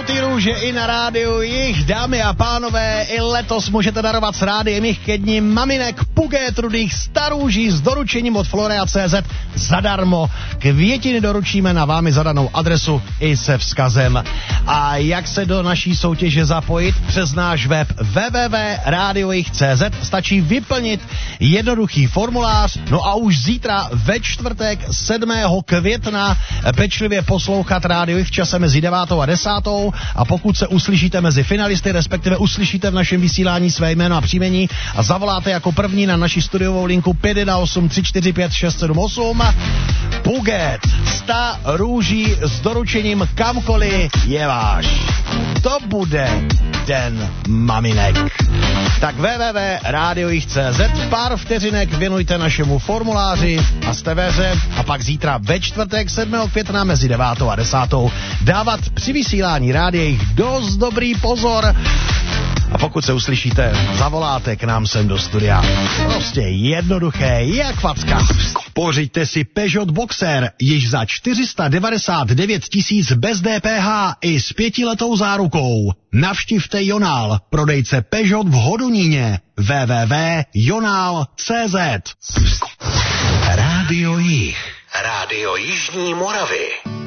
ty růže i na rádiu Jich, dámy a pánové, i letos můžete darovat s rádiem Jich ke dní maminek Puget rudých starůží s doručením od Florea.cz zadarmo. Květiny doručíme na vámi zadanou adresu i se vzkazem. A jak se do naší soutěže zapojit? Přes náš web www.radiojich.cz stačí vyplnit jednoduchý formulář, no a už zítra ve čtvrtek 7. května pečlivě poslouchat rádio Jich v čase mezi 9. a 10. A pokud se uslyšíte mezi finalisty, respektive uslyšíte v našem vysílání své jméno a příjmení a zavoláte jako první na naši studiovou linku 518 345 678, Puget 100 růží s doručením kamkoliv je váš. To bude den maminek. Tak www.radiojich.cz, pár vteřinek věnujte našemu formuláři a jste ve hře a pak zítra ve čtvrtek 7. května mezi 9. a 10. dávat při vysílání rádiích dost dobrý pozor. A pokud se uslyšíte, zavoláte k nám sem do studia. Prostě jednoduché, jak facka. Pořiďte si Peugeot Boxer již za 499 000 bez DPH i s 5letou zárukou. Navštivte Jonál, prodejce Peugeot v Hodoníně. www.jonal.cz. Rádio Jich. Rádio Jižní Moravy.